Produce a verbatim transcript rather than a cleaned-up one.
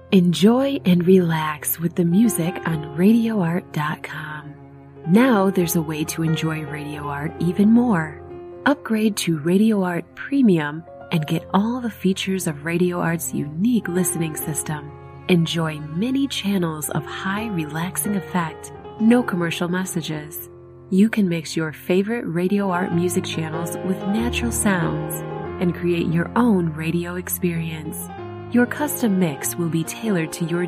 Enjoy and relax with the music on radio art dot com. Now there's a way to enjoy Radio Art even more. Upgrade to Radio Art Premium and get all the features of Radio Art's unique listening system. Enjoy many channels of high relaxing effect, no commercial messages. You can mix your favorite Radio Art music channels with natural sounds and create your own radio experience. Your custom mix will be tailored to your